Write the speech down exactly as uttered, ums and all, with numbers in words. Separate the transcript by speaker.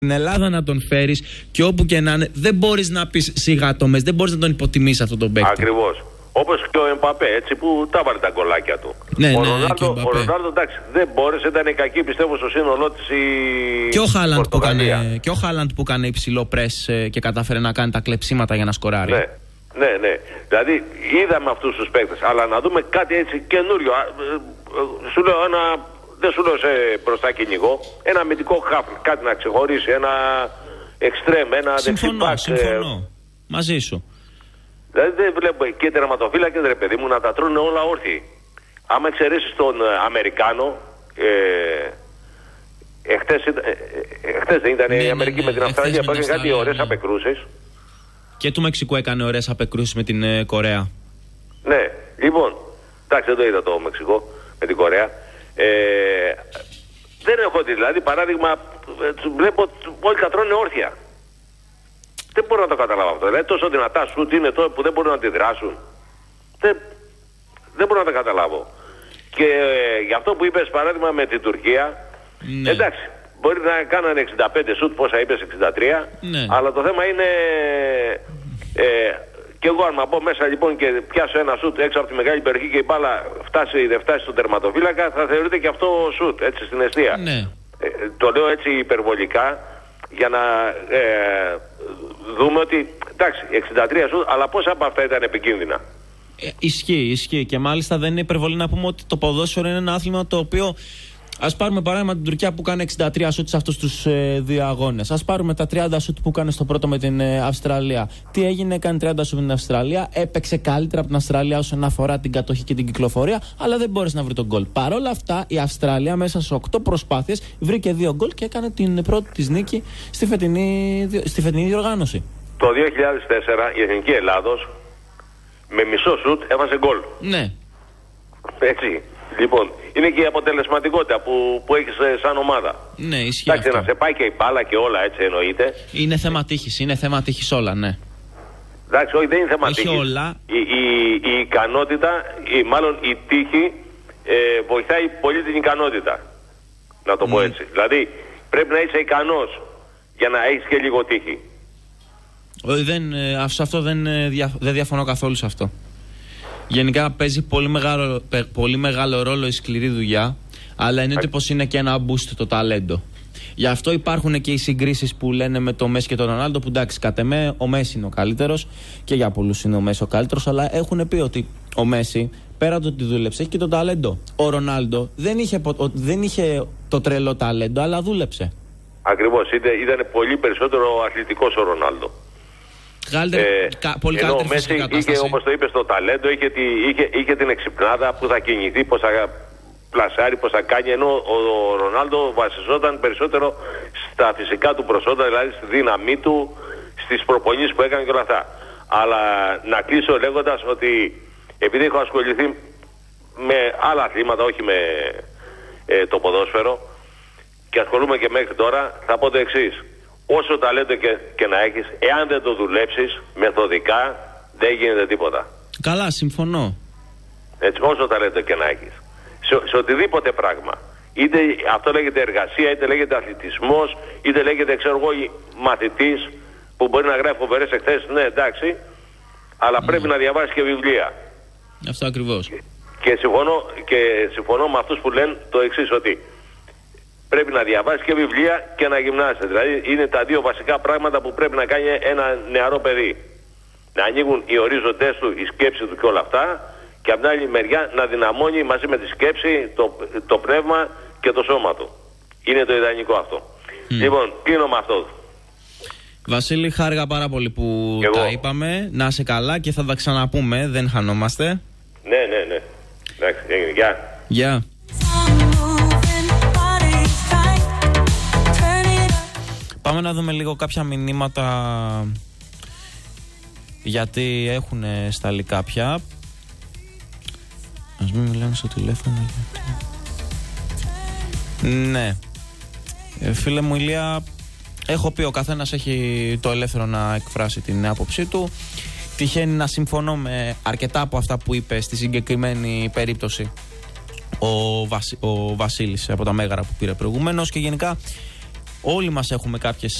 Speaker 1: Στην Ελλάδα να τον φέρεις και όπου και να είναι, δεν μπορείς να πεις σιγά το μες, δεν μπορείς να τον υποτιμήσεις αυτόν τον παίκτη.
Speaker 2: Ακριβώς. Όπως και ο Εμπαπέ, έτσι, που τα βάλει τα γκολάκια του.
Speaker 1: Ναι,
Speaker 2: ο
Speaker 1: ναι,
Speaker 2: Ρονάλντο,
Speaker 1: ναι,
Speaker 2: ο Ρονάλντο, εντάξει, δεν μπόρεσε, ήταν κακή, πιστεύω, στο σύνολό της η
Speaker 1: και ο Χάλαντ που,
Speaker 2: έκανε,
Speaker 1: και ο Χάλαντ που έκανε υψηλό πρες και κατάφερε να κάνει τα κλεψίματα για να σκοράρει.
Speaker 2: Ναι, ναι, ναι. Δηλαδή, είδαμε αυτούς τους παίκτες, αλλά να δούμε κάτι έτσι καινούριο. Σου λέω ένα, δεν σου λέω σε μπροστά κυνηγό, ένα αμυντικό χαφ, κάτι να ξεχωρίσει, ένα εξτρέμ, ένα
Speaker 1: συμφωνώ,
Speaker 2: δεξιμπάκ.
Speaker 1: Συμφωνώ, ε... μαζί σου.
Speaker 2: Δηλαδή δεν βλέπω και τερματοφύλακες, ρε παιδί μου, να τα τρώνε όλα όρθιοι. Άμα εξαιρέσεις τον Αμερικάνο, ε, εχθές, ε, εχθές δεν ήταν ναι, η Αμερική ναι, ναι, με την Αυστραλία που έκανε κάτι ωραίες ναι. απεκρούσεις.
Speaker 1: Και του Μεξικού έκανε ωραίες απεκρούσεις με την ε, Κορέα.
Speaker 2: Ναι, λοιπόν, εντάξει δεν το είδα το Μεξικό με την Κορέα. Ε, δεν έχω δει, δηλαδή παράδειγμα, βλέπω όλοι τα τρώνε όρθια. Δεν μπορώ να το καταλάβω αυτό. Δηλαδή τόσο δυνατά σουτ είναι τώρα που δεν μπορούν να αντιδράσουν. Δεν, δεν μπορώ να το καταλάβω. Και ε, για αυτό που είπες παράδειγμα με την Τουρκία, ναι. εντάξει, μπορεί να κάνανε εξήντα πέντε σουτ, πόσα είπες, εξήντα τρία, ναι. αλλά το θέμα είναι, ε, και εγώ αν μπω μέσα λοιπόν και πιάσω ένα σουτ έξω από τη μεγάλη περιοχή και η μπάλα φτάσει ή δεν φτάσει στον τερματοφύλακα, θα θεωρείται και αυτό σουτ, έτσι στην αιστεία.
Speaker 1: Ναι.
Speaker 2: Ε, το λέω έτσι υπερβολικά, για να ε, δούμε ότι εντάξει εξήντα τρία σουτ, αλλά πόσα από αυτά ήταν επικίνδυνα.
Speaker 1: Ε, ισχύει, ισχύει και μάλιστα δεν είναι υπερβολή να πούμε ότι το ποδόσφαιρο είναι ένα άθλημα το οποίο, ας πάρουμε παράδειγμα την Τουρκία που κάνει εξήντα τρία σουτ σε αυτούς τους ε, δύο αγώνες. Ας πάρουμε τα τριάντα σουτ που κάνει στο πρώτο με την ε, Αυστραλία. Τι έγινε, έκανε τριάντα σουτ με την Αυστραλία, έπαιξε καλύτερα από την Αυστραλία όσον αφορά την κατοχή και την κυκλοφορία, αλλά δεν μπόρεσε να βρει τον γκολ. Παρ' όλα αυτά η Αυστραλία μέσα σε οκτώ προσπάθειες βρήκε δύο γκολ και έκανε την πρώτη της νίκη στη φετινή, στη φετινή διοργάνωση.
Speaker 2: Το δύο χιλιάδες τέσσερα η Εθνική Ελλάδος με μισό σουτ έβαζε γκολ.
Speaker 1: Ναι.
Speaker 2: Έτσι. Λοιπόν, είναι και η αποτελεσματικότητα που, που έχεις σαν ομάδα.
Speaker 1: Ναι, ισχύει.
Speaker 2: Εντάξει,
Speaker 1: αυτό.
Speaker 2: να σε πάει και η μπάλα και όλα, έτσι εννοείται.
Speaker 1: Είναι θέμα τύχης, είναι θέμα τύχης όλα, ναι.
Speaker 2: Εντάξει, όχι, δεν είναι θέμα
Speaker 1: τύχης.
Speaker 2: Όλα. Η, η, η ικανότητα, η, μάλλον η τύχη ε, βοηθάει πολύ την ικανότητα. Να το πω mm. έτσι. Δηλαδή, πρέπει να είσαι ικανός για να έχεις και λίγο τύχη.
Speaker 1: Δεν, σε αυτό δεν, δεν διαφωνώ καθόλου σε αυτό. Γενικά παίζει πολύ μεγάλο, πολύ μεγάλο ρόλο η σκληρή δουλειά, αλλά εννοείται πως είναι και ένα boost το ταλέντο. Γι' αυτό υπάρχουν και οι συγκρίσεις που λένε με το Μέση και τον Ρονάλντο, που εντάξει, κατ' εμέ ο Μέση είναι ο καλύτερος και για πολλούς είναι ο Μέση ο καλύτερος, αλλά έχουν πει ότι ο Μέση πέρα το ότι δούλεψε έχει και το ταλέντο. Ο Ρονάλντο δεν είχε, δεν είχε το τρελό ταλέντο, αλλά δούλεψε.
Speaker 2: Ακριβώς, ήταν πολύ περισσότερο αθλητικός ο Ρονάλντο.
Speaker 1: Καλύτερη, ε, κα, πολύ
Speaker 2: ενώ
Speaker 1: καλύτερη
Speaker 2: ο Μέση είχε, όπως το είπες, το ταλέντο, είχε, τη, είχε, είχε την εξυπνάδα που θα κινηθεί, πώς θα πλασάρει, πώς θα κάνει, ενώ ο, ο Ρονάλντο βασιζόταν περισσότερο στα φυσικά του προσόντα, δηλαδή στη δύναμή του, στις προπονήσεις που έκανε και όλα αυτά. Αλλά να κλείσω λέγοντας ότι επειδή έχω ασχοληθεί με άλλα αθλήματα, όχι με ε, το ποδόσφαιρο, και ασχολούμαι και μέχρι τώρα, θα πω το εξής. Όσο ταλέντο και, και να έχεις, εάν δεν το δουλέψεις μεθοδικά, δεν γίνεται τίποτα.
Speaker 1: Καλά, συμφωνώ.
Speaker 2: Έτσι, όσο ταλέντο και να έχεις. Σε, σε οτιδήποτε πράγμα. Είτε αυτό λέγεται εργασία, είτε λέγεται αθλητισμός, είτε λέγεται, ξέρω εγώ, μαθητής, που μπορεί να γράφει φοβερές εκθέσεις, ναι, εντάξει, αλλά ναι. πρέπει να διαβάσει και βιβλία.
Speaker 1: Αυτό ακριβώς.
Speaker 2: Και, και, συμφωνώ, και συμφωνώ με αυτούς που λένε το εξής, ότι πρέπει να διαβάσει και βιβλία και να γυμνάσεται. Δηλαδή είναι τα δύο βασικά πράγματα που πρέπει να κάνει ένα νεαρό παιδί. Να ανοίγουν οι ορίζοντές του, η σκέψη του και όλα αυτά, και από την άλλη μεριά να δυναμώνει μαζί με τη σκέψη το, το πνεύμα και το σώμα του. Είναι το ιδανικό αυτό. Mm. Λοιπόν, κλείνω με αυτό.
Speaker 1: Βασίλη, χάρηκα πάρα πολύ που
Speaker 2: εγώ.
Speaker 1: τα είπαμε. Να είσαι καλά και θα τα ξαναπούμε. Δεν χανόμαστε.
Speaker 2: Ναι, ναι, ναι. Εντάξει, έγινε. Γεια.
Speaker 1: Γεια. Πάμε να δούμε λίγο κάποια μηνύματα, γιατί έχουν σταλεί κάποια. Ας μην μιλάνε στο τηλέφωνο γιατί... Ναι ε, φίλε μου Ηλία, έχω πει ο καθένας έχει το ελεύθερο να εκφράσει την άποψή του. Τυχαίνει να συμφωνώ με αρκετά από αυτά που είπε στη συγκεκριμένη περίπτωση ο, Βασι... ο Βασίλης από τα Μέγαρα που πήρε προηγουμένως, και γενικά Όλοι μας έχουμε κάποιες